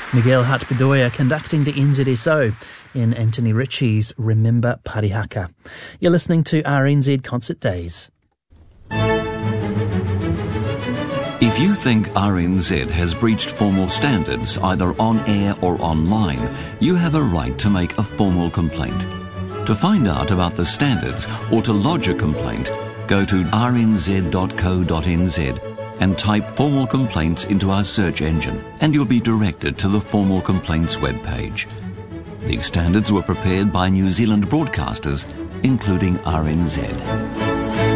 Miguel Hart-Bedoya conducting the NZSO in Anthony Ritchie's Remember Parihaka. You're listening to RNZ Concert Days. If you think RNZ has breached formal standards either on air or online, you have a right to make a formal complaint. To find out about the standards or to lodge a complaint, go to rnz.co.nz and type formal complaints into our search engine, and you'll be directed to the formal complaints webpage. These standards were prepared by New Zealand broadcasters, including RNZ.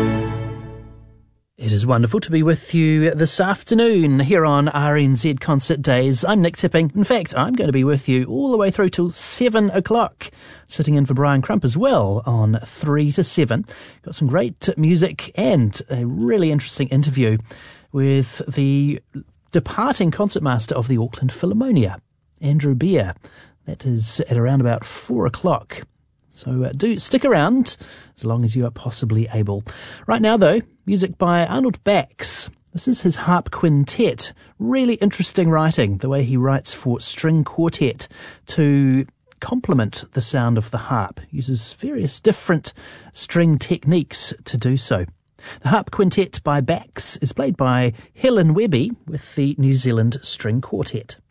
It is wonderful to be with you this afternoon here on RNZ Concert Days. I'm Nick Tipping. In fact, I'm going to be with you all the way through till 7 o'clock, sitting in for Brian Crump as well on 3 to 7. Got some great music and a really interesting interview with the departing concertmaster of the Auckland Philharmonia, Andrew Beer. That is at around about 4 o'clock. So do stick around as long as you are possibly able. Right now, though, music by Arnold Bax. This is his harp quintet. Really interesting writing, the way he writes for string quartet to complement the sound of the harp. Uses various different string techniques to do so. The harp quintet by Bax is played by Helen Webby with the New Zealand String Quartet.